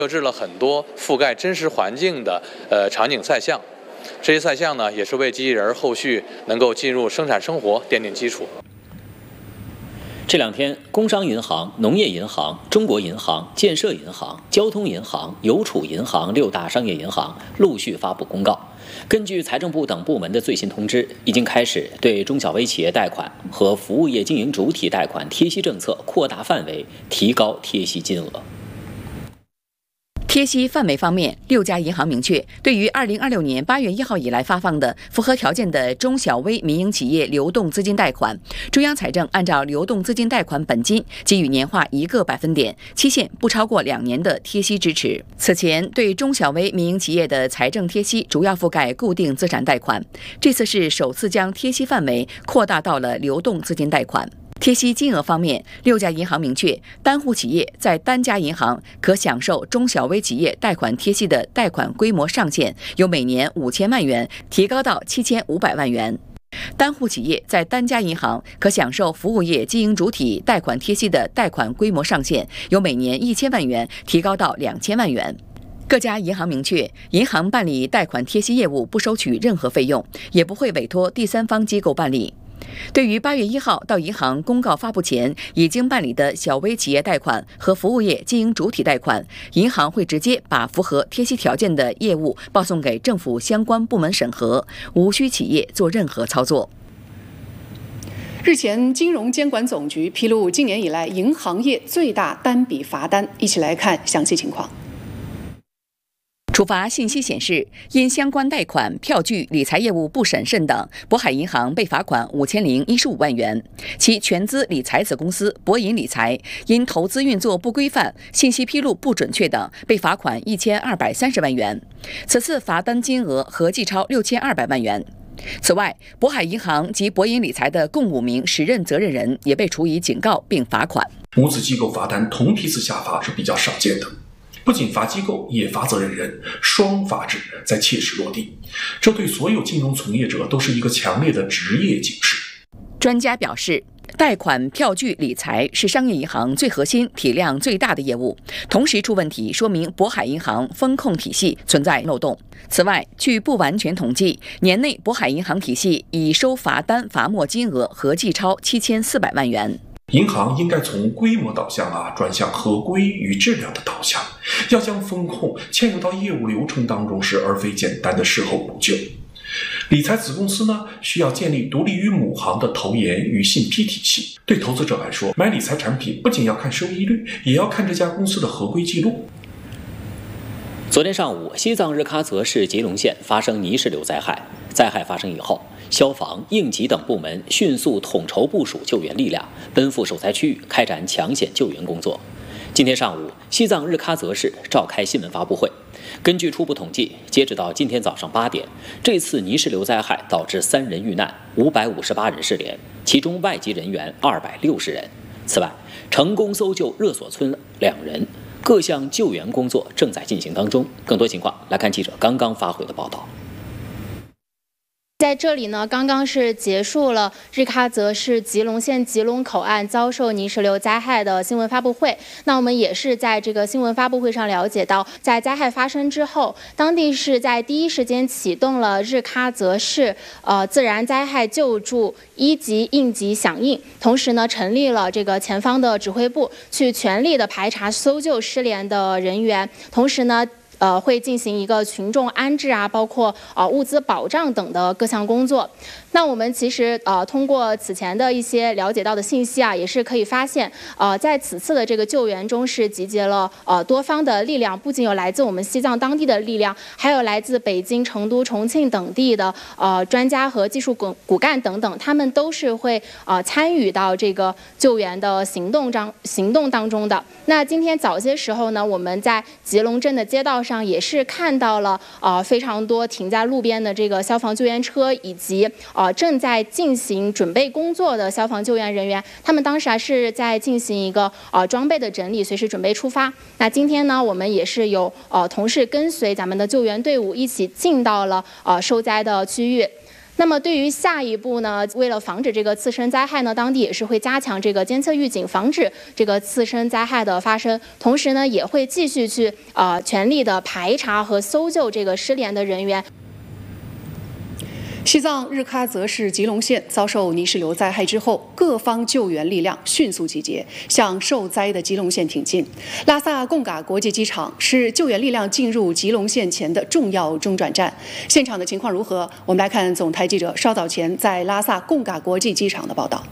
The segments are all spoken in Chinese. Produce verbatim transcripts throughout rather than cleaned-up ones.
设置了很多覆盖真实环境的呃场景赛项，这些赛项呢，也是为机器人后续能够进入生产生活奠定基础。 这两天，工商银行、农业银行、中国银行、建设银行、交通银行、邮储银行六大商业银行陆续发布公告，根据财政部等部门的最新通知，已经开始对中小微企业贷款和服务业经营主体贷款贴息政策扩大范围，提高贴息金额。 贴息范围方面，六家银行明确，对于二零二六年八月一号以来发放的符合条件的中小微民营企业流动资金贷款，中央财政按照流动资金贷款本金给予年化一个百分点、期限不超过两年的贴息支持。此前对中小微民营企业的财政贴息主要覆盖固定资产贷款，这次是首次将贴息范围扩大到了流动资金贷款。贴息金额方面，六家银行明确，单户企业在单家银行可享受中小微企业贷款贴息的贷款规模上限由每年五千万元提高到七千五百万元；单户企业在单家银行可享受服务业经营主体贷款贴息的贷款规模上限由每年一千万元提高到两千万元。各家银行明确，银行办理贷款贴息业务不收取任何费用，也不会委托第三方机构办理。对于八月一号到银行公告发布前已经办理的小微企业贷款和服务业经营主体贷款，银行会直接把符合贴息条件的业务报送给政府相关部门审核，无需企业做任何操作。 日前，金融监管总局披露今年以来银行业最大单笔罚单，一起来看详细情况。 处罚信息显示，因相关贷款、票据、理财业务不审慎等，渤海银行被罚款五千零一十五万元。其全资理财子公司博银理财因投资运作不规范、信息披露不准确等，被罚款一千二百三十万元。此次罚单金额合计超六千二百万元。此外，渤海银行及博银理财的共五名时任责任人也被处以警告并罚款。 母子机构罚单同批次下发是比较少见的。不仅罚机构，也罚责任人，双罚制在切实落地，这对所有金融从业者都是一个强烈的职业警示。 专家表示，贷款、票据、理财是商业银行最核心、体量最大的业务，同时出问题，说明渤海银行风控体系存在漏洞。此外，据不完全统计，年内渤海银行体系已收罚单罚没金额合计超七千四百万元。 银行应该从规模导向啊转向合规与质量的导向，要将风控嵌入到业务流程当中时，而非简单的事后补救。理财子公司呢，需要建立独立于母行的投研与信批体系。对投资者来说，买理财产品不仅要看收益率，也要看这家公司的合规记录。 昨天上午，西藏日喀则市吉隆县发生泥石流灾害。灾害发生以后，消防、应急等部门迅速统筹部署救援力量，奔赴受灾区域开展抢险救援工作。今天上午，西藏日喀则市召开新闻发布会。根据初步统计，截止到今天早上八点，这次泥石流灾害导致三人遇难，五百五十八人失联，其中外籍人员二百六十人。此外，成功搜救热所村两人，各项救援工作正在进行当中。更多情况来看记者刚刚发回的报道。 在这里呢，刚刚是结束了日喀则市吉隆县吉隆口岸遭受泥石流灾害的新闻发布会。那我们也是在这个新闻发布会上了解到，在灾害发生之后，当地是在第一时间启动了日喀则市呃自然灾害救助一级应急响应，同时呢，成立了这个前方的指挥部，去全力的排查搜救失联的人员，同时呢。呃，会进行一个群众安置啊，包括呃物资保障等的各项工作。那我们其实呃通过此前的一些了解到的信息啊，也是可以发现，呃，在此次的这个救援中是集结了呃多方的力量，不仅有来自我们西藏当地的力量，还有来自北京、成都、重庆等地的呃专家和技术骨骨干等等，他们都是会呃参与到这个救援的行动当行动当中的。那今天早些时候呢，我们在吉隆镇的街道上。上也是看到了呃非常多停在路边的这个消防救援车，以及呃正在进行准备工作的消防救援人员，他们当时还是在进行一个呃装备的整理，随时准备出发。那今天呢，我们也是有呃同事跟随咱们的救援队伍一起进到了呃受灾的区域。 那么对于下一步呢，为了防止这个次生灾害呢，当地也是会加强这个监测预警，防止这个次生灾害的发生。同时呢，也会继续去呃全力的排查和搜救这个失联的人员。 西藏日喀则市吉隆县遭受泥石流灾害之后，各方救援力量迅速集结，向受灾的吉隆县挺进。拉萨贡嘎国际机场是救援力量进入吉隆县前的重要中转站。现场的情况如何？我们来看总台记者稍早前在拉萨贡嘎国际机场的报道。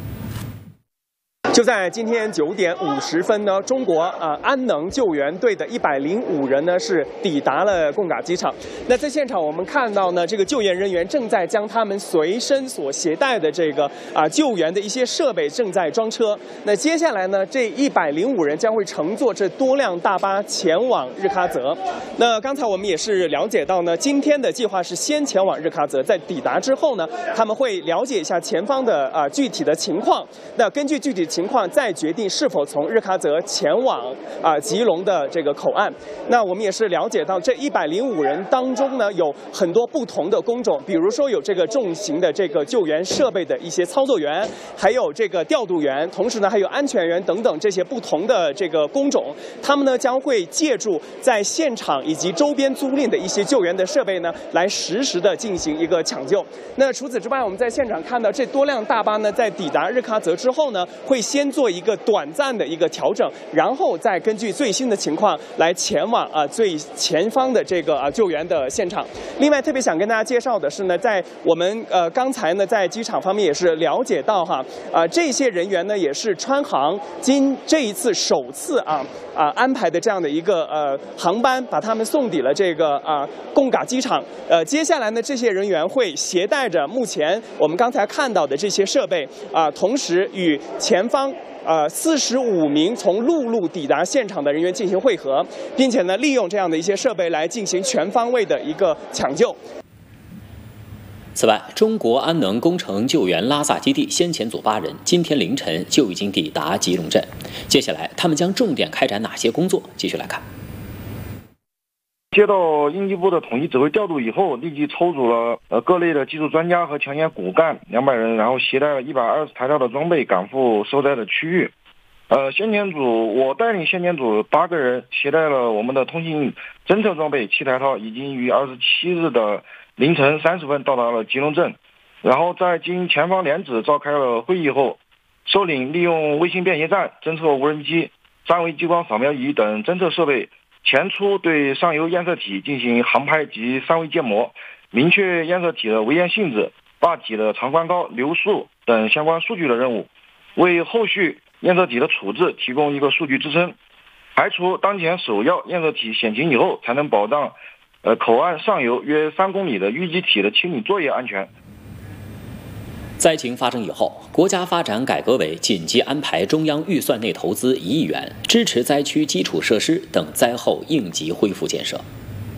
就在今天九点五十分呢，中国啊、呃、安能救援队的一百零五人呢是抵达了贡嘎机场。那在现场我们看到呢，这个救援人员正在将他们随身所携带的这个啊、呃、救援的一些设备正在装车。那接下来呢，这一百零五人将会乘坐这多辆大巴前往日喀则。那刚才我们也是了解到呢，今天的计划是先前往日喀则，在抵达之后呢，他们会了解一下前方的啊、呃、具体的情况。那根据具体情况再决定是否从日喀则前往啊、呃、吉隆的这个口岸。那我们也是了解到，这一百零五人当中呢，有很多不同的工种，比如说有这个重型的这个救援设备的一些操作员，还有这个调度员，同时呢还有安全员等等这些不同的这个工种。他们呢将会借助在现场以及周边租赁的一些救援的设备呢，来实时的进行一个抢救。那除此之外，我们在现场看到这多辆大巴呢，在抵达日喀则之后呢，会先做一个短暂的一个调整，然后再根据最新的情况来前往啊、呃、最前方的这个啊、呃、救援的现场。另外，特别想跟大家介绍的是呢，在我们呃刚才呢在机场方面也是了解到哈啊、呃、这些人员呢也是川航今这一次首次啊啊、呃、安排的这样的一个呃航班，把他们送抵了这个啊、呃、贡嘎机场。呃，接下来呢，这些人员会携带着目前我们刚才看到的这些设备啊、呃，同时与前方。呃，四十五名从陆路抵达现场的人员进行会合，并且呢，利用这样的一些设备来进行全方位的一个抢救。 此外，中国安能工程救援拉萨基地先遣组八人今天凌晨就已经抵达吉隆镇。接下来，他们将重点开展哪些工作？继续来看。 接到应急部的统一指挥调度以后，立即抽组了呃各类的技术专家和抢险骨干两百人，然后携带了一百二十台套的装备赶赴受灾的区域。呃，先遣组我带领先遣组八个人，携带了我们的通信侦测装备七台套，已经于二十七日的凌晨三十分到达了吉隆镇。然后在经前方联指召开了会议后，首领利用卫星便携站、侦测无人机、三维激光扫描仪等侦测设备。前出对上游验测体进行航拍及三维建模，明确验测体的微验性质、坝体的长宽高、流速等相关数据的任务，为后续验测体的处置提供一个数据支撑。排除当前首要验测体险情以后，才能保障呃口岸上游约三公里的淤积体的清理作业安全。 灾情发生以后，国家发展改革委紧急安排中央预算内投资一亿元，支持灾区基础设施等灾后应急恢复建设。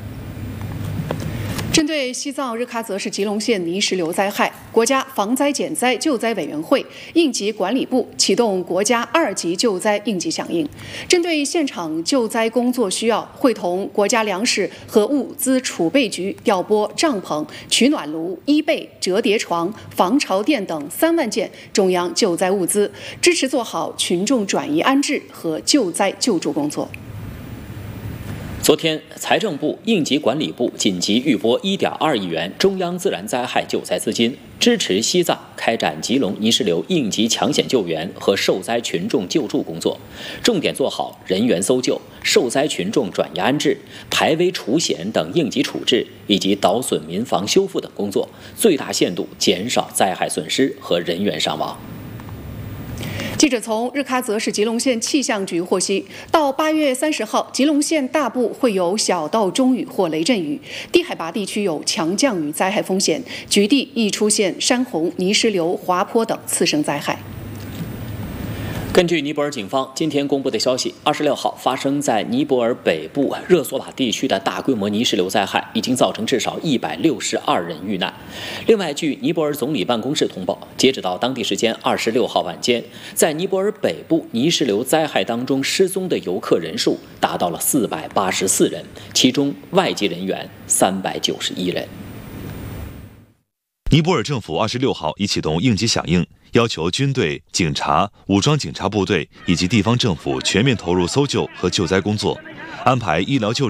针对西藏日喀则市吉隆县泥石流灾害，国家防灾减灾救灾委员会应急管理部启动国家二级救灾应急响应，针对现场救灾工作需要，会同国家粮食和物资储备局调拨帐篷、取暖炉、衣被、折叠床、防潮垫等三万件中央救灾物资，支持做好群众转移安置和救灾救助工作。 昨天，财政部、应急管理部紧急预拨一点二亿元中央自然灾害救灾资金，支持西藏开展吉隆泥石流应急抢险救援和受灾群众救助工作，重点做好人员搜救、受灾群众转移安置、排危除险等应急处置以及导损民房修复等工作，最大限度减少灾害损失和人员伤亡。 记者从日喀则市吉隆县气象局获悉，到八月三十号，吉隆县大部会有小到中雨或雷阵雨，低海拔地区有强降雨灾害风险，局地易出现山洪、泥石流、滑坡等次生灾害。 根据尼泊尔警方今天公布的消息，二十六号发生在尼泊尔北部热索瓦地区的大规模泥石流灾害，已经造成至少一百六十二人遇难。另外，据尼泊尔总理办公室通报，截止到当地时间二十六号晚间，在尼泊尔北部泥石流灾害当中失踪的游客人数达到了四百八十四人，其中外籍人员三百九十一人。 尼泊尔政府二十六号已启动应急响应，要求军队、警察、武装警察部队以及地方政府全面投入搜救和救灾工作，安排医疗救援。